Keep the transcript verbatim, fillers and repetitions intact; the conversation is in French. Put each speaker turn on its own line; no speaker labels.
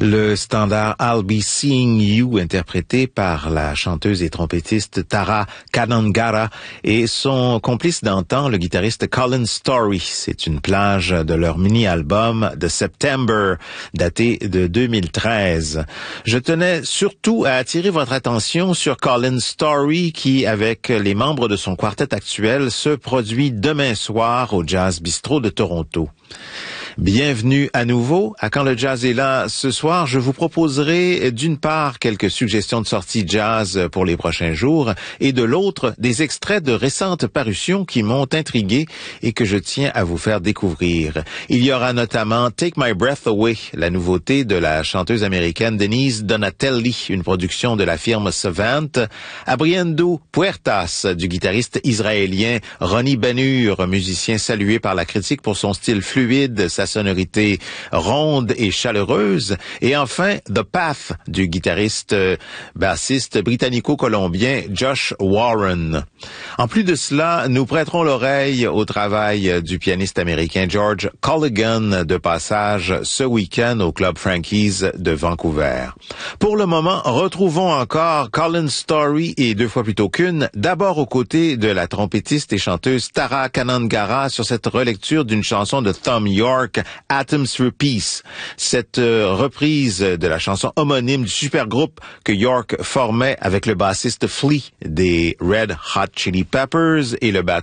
Le standard I'll Be Seeing You, interprété par la chanteuse et trompettiste Tara Kanangara et son complice d'antan, le guitariste Colin Story. C'est une plage de leur mini-album The September, daté de deux mille treize. Je tenais surtout à attirer votre attention sur Colin Story qui, avec les membres de son quartet actuel, se produit demain soir au Jazz Bistro de Toronto. Bienvenue à nouveau à Quand le jazz est là. Ce soir, je vous proposerai d'une part quelques suggestions de sorties jazz pour les prochains jours et de l'autre des extraits de récentes parutions qui m'ont intrigué et que je tiens à vous faire découvrir. Il y aura notamment Take My Breath Away, la nouveauté de la chanteuse américaine Denise Donatelli, une production de la firme Savant, Abriendo Puertas du guitariste israélien Ronnie Ben-Hur, musicien salué par la critique pour son style fluide, sa sonorité ronde et chaleureuse, et enfin The Path du guitariste euh, bassiste britannico-colombien Josh Warren. En plus de cela, nous prêterons l'oreille au travail du pianiste américain George Colligan, de passage ce week-end au Club Frankie's de Vancouver. Pour le moment, retrouvons encore Colin Story et deux fois plutôt qu'une, d'abord aux côtés de la trompettiste et chanteuse Tara Kanangara sur cette relecture d'une chanson de Thom Yorke, Atoms for Peace. Cette euh, reprise de la chanson homonyme du supergroupe que Yorke formait avec le bassiste Flea des Red Hot Chili Peppers et le batteur